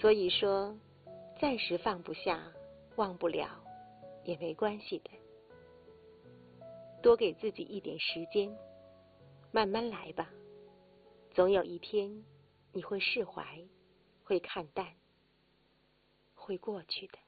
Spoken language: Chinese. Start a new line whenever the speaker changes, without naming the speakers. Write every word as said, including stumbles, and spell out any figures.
所以说，暂时放不下、忘不了，也没关系的。多给自己一点时间，慢慢来吧。总有一天，你会释怀，会看淡，会过去的。